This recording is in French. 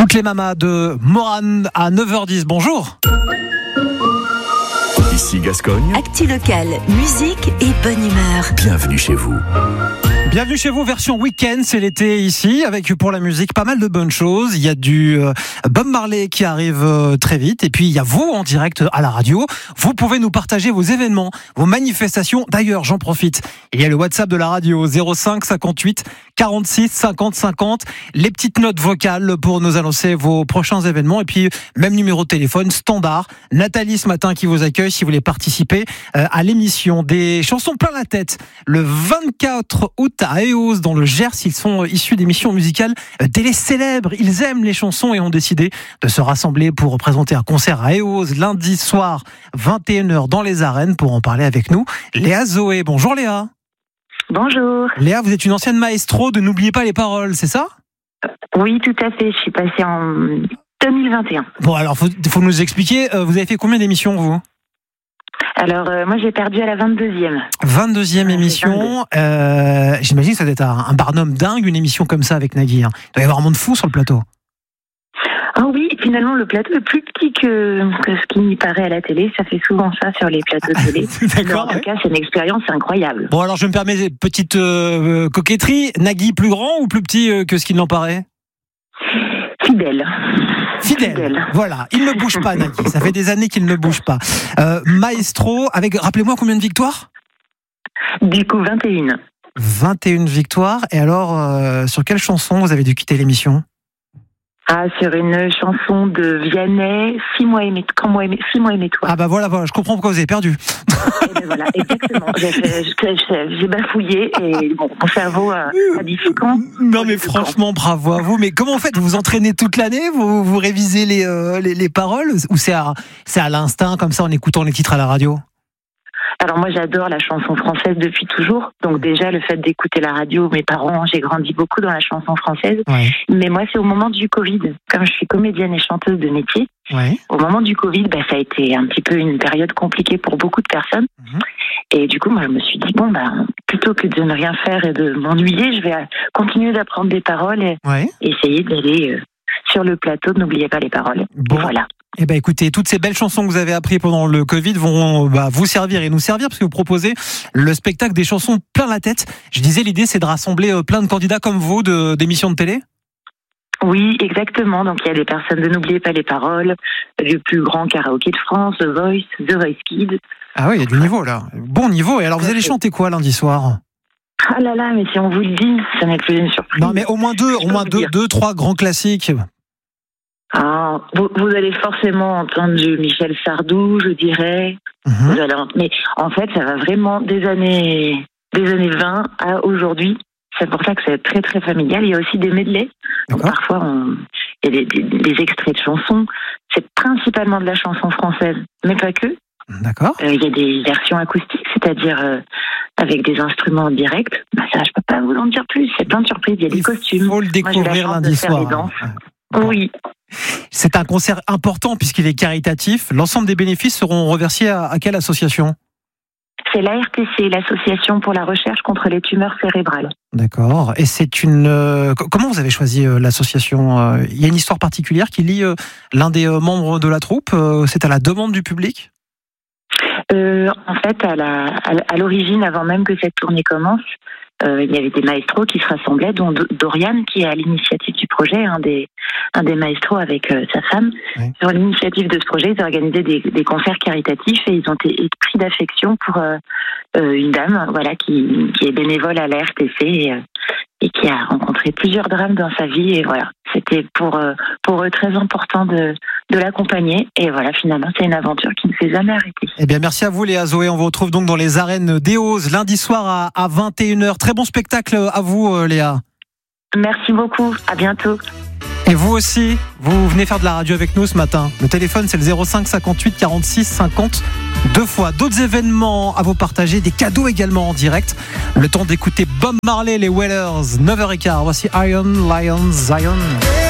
Toutes les mamas de Morane à 9h10. Bonjour. Ici Gascogne. Actu locale, musique et bonne humeur. Bienvenue chez vous. Bienvenue chez vous, version week-end, c'est l'été ici, avec pour la musique pas mal de bonnes choses. Il y a du Bob Marley qui arrive très vite, et puis il y a vous en direct à la radio. Vous pouvez nous partager vos événements, vos manifestations. D'ailleurs, j'en profite, il y a le WhatsApp de la radio, 05 58 46 50 50. Les petites notes vocales pour nous annoncer vos prochains événements, et puis même numéro de téléphone standard. Nathalie ce matin qui vous accueille si vous voulez participer à l'émission des chansons plein la tête. Le 24 août à Eos dans le Gers, ils sont issus d'émissions musicales télé célèbres. Ils aiment les chansons et ont décidé de se rassembler pour présenter un concert à Eos lundi soir 21h dans les arènes. Pour en parler avec nous, Léa Zoé. Bonjour Léa. Bonjour. Léa, vous êtes une ancienne maestro de N'oubliez pas les paroles, c'est ça ? Oui, tout à fait. Je suis passée en 2021. Bon, alors faut nous expliquer. Vous avez fait combien d'émissions vous ? Alors, moi, j'ai perdu à la 22e. 22e émission. J'imagine que ça doit être un barnum dingue, une émission comme ça avec Nagui. Il doit y avoir un monde fou sur le plateau. Ah oui, finalement, le plateau est plus petit que ce qui m'y paraît à la télé. Ça fait souvent ça sur les plateaux de télé. D'accord. En tout cas, c'est une expérience incroyable. Bon, alors je me permets une petite coquetterie. Nagui plus grand ou plus petit que ce qu'il n'en paraît ? Fidèle. Voilà, il ne bouge pas, Nagui. Ça fait des années qu'il ne bouge pas. Maestro, rappelez-moi combien de victoires ? Du coup, 21. 21 victoires. Et alors, sur quelle chanson vous avez dû quitter l'émission ? Ah, sur une chanson de Vianney, 6 mois aimé toi. Ah bah voilà, je comprends pourquoi vous avez perdu. Et ben voilà, exactement. J'ai bafouillé et bon, mon cerveau a dit quand. Non mais franchement, bravo à vous. Mais comment vous faites ? Vous vous entraînez toute l'année ? Vous révisez les paroles ? Ou c'est à l'instinct, comme ça, en écoutant les titres à la radio ? Alors moi j'adore la chanson française depuis toujours, donc déjà le fait d'écouter la radio, mes parents, j'ai grandi beaucoup dans la chanson française, ouais. Mais moi c'est au moment du Covid, comme je suis comédienne et chanteuse de métier, ouais. Au moment du Covid, ça a été un petit peu une période compliquée pour beaucoup de personnes, et du coup moi je me suis dit plutôt que de ne rien faire et de m'ennuyer, je vais continuer d'apprendre des paroles et essayer d'aller sur le plateau de N'oubliez pas les paroles. Bon. Et voilà. Eh ben écoutez, toutes ces belles chansons que vous avez apprises pendant le Covid vont vous servir et nous servir parce que vous proposez le spectacle des chansons plein la tête. Je disais, l'idée c'est de rassembler plein de candidats comme vous d'émissions de télé. Oui, exactement. Donc il y a des personnes de N'oubliez pas les paroles, le plus grand karaoké de France, The Voice Kids. Ah oui, il y a du niveau là. Bon niveau. Et alors vous allez chanter quoi lundi soir ? Ah là là, mais si on vous le dit, ça n'est plus une surprise. Non mais au moins deux, trois grands classiques. Ah, vous allez forcément entendre du Michel Sardou, je dirais. Mais en fait, ça va vraiment des années 20 à aujourd'hui. C'est pour ça que c'est très très familial. Il y a aussi des medleys. Donc parfois, il y a des extraits de chansons. C'est principalement de la chanson française, mais pas que. D'accord. Il y a des versions acoustiques, c'est-à-dire avec des instruments en direct. Ça, je peux pas vous en dire plus. C'est plein de surprises. Il y a des costumes. Il faut le découvrir lundi soir. Oui. C'est un concert important puisqu'il est caritatif. L'ensemble des bénéfices seront reversés à quelle association ? C'est l'ARTC, l'Association pour la recherche contre les tumeurs cérébrales. D'accord. Et c'est une... Comment vous avez choisi l'association ? Il y a une histoire particulière qui lie l'un des membres de la troupe. C'est à la demande du public ? En fait, à l'origine, avant même que cette tournée commence, il y avait des maestros qui se rassemblaient, dont Dorian, qui est à l'initiative du projet, un des maestros avec sa femme. Oui. Sur l'initiative de ce projet, ils ont organisé des concerts caritatifs et ils ont été pris d'affection pour une dame, qui est bénévole à la RTC et qui a rencontré plusieurs drames dans sa vie. Et voilà, c'était pour eux très important de l'accompagner. Et voilà, finalement, c'est une aventure qui ne s'est jamais arrêtée. Eh bien, merci à vous, Léa Zoé. On vous retrouve donc dans les arènes d'Eos lundi soir à 21h. Très bon spectacle à vous, Léa. Merci beaucoup. À bientôt. Et vous aussi, vous venez faire de la radio avec nous ce matin. Le téléphone, c'est le 05 58 46 50 2 fois. D'autres événements à vous partager, des cadeaux également en direct. Le temps d'écouter Bob Marley, les Wailers, 9h15. Voici Iron Lion Zion.